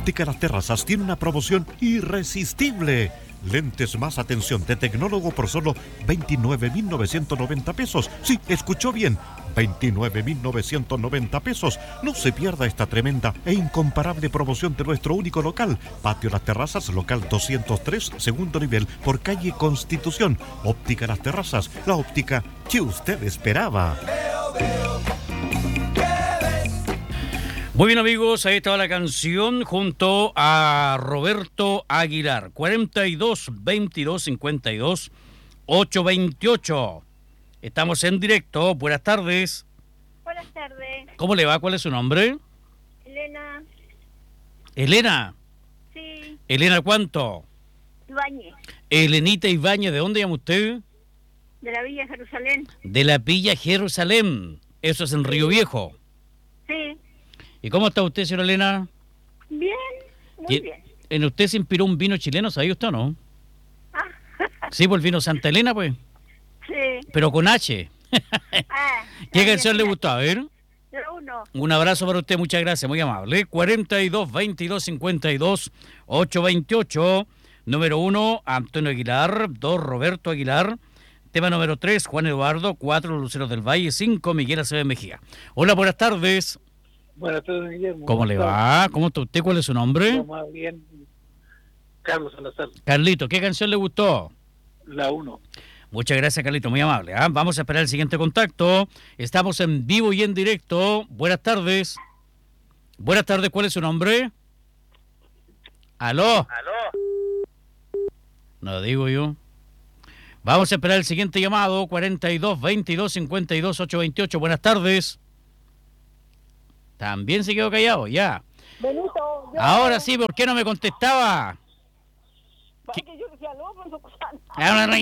Óptica Las Terrazas tiene una promoción irresistible. Lentes más atención de tecnólogo por solo 29.990 pesos. Sí, escuchó bien. 29.990 pesos. No se pierda esta tremenda e incomparable promoción de nuestro único local. Patio Las Terrazas, local 203, segundo nivel, por calle Constitución. Óptica Las Terrazas, la óptica que usted esperaba. Muy bien, amigos, ahí estaba la canción junto a Roberto Aguilar. 42 22 52 828. Estamos en directo. Buenas tardes. Buenas tardes. ¿Cómo le va? ¿Cuál es su nombre? Elena. ¿Elena? Sí. ¿Elena cuánto? Ibáñez. Elenita Ibáñez, ¿de dónde llama usted? De la Villa Jerusalén. De la Villa Jerusalén. Eso es en Río Viejo. Sí. ¿Y cómo está usted, señora Elena? Bien, muy bien. ¿En usted se inspiró un vino chileno, sabía usted o no? Ah, Sí, por el vino Santa Elena, pues. sí. Pero con H. ¿Qué canción le gustó? A ver. La 1. Un abrazo para usted, muchas gracias, muy amable. 42 22 52 828. Número 1, Antonio Aguilar. 2, Roberto Aguilar. Tema número 3, Juan Eduardo. 4, Luceros del Valle. 5, Miguel Acevedo Mejía. Hola, buenas tardes. Buenas tardes, Guillermo. ¿Cómo le va? ¿Cómo está usted? ¿Cuál es su nombre? Más bien, Carlos Salazar, Carlito, ¿qué canción le gustó? la 1. Muchas gracias, Carlito, muy amable. Vamos a esperar el siguiente contacto. Estamos en vivo y en directo. Buenas tardes. Buenas tardes, ¿cuál es su nombre? ¿Aló? No lo digo yo. Vamos a esperar el siguiente llamado. 42 22 52 828. Buenas tardes. También se quedó callado, ya. Benito. Ahora sí, ¿por qué no me contestaba? Porque yo decía, no, pues, Ahora